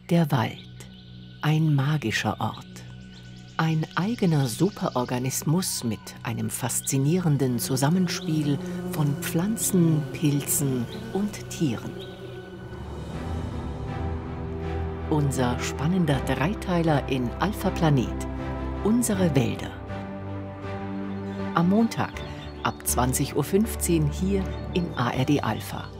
Der Wald. Ein magischer Ort. Ein eigener Superorganismus mit einem faszinierenden Zusammenspiel von Pflanzen, Pilzen und Tieren. Unser spannender Dreiteiler in Alpha Planet. Unsere Wälder. Am Montag ab 20:15 Uhr hier in ARD Alpha.